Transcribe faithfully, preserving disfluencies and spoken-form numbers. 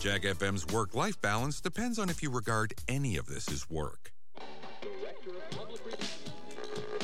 Jack F M's work-life balance depends on if you regard any of this as work. Director of Public Relations.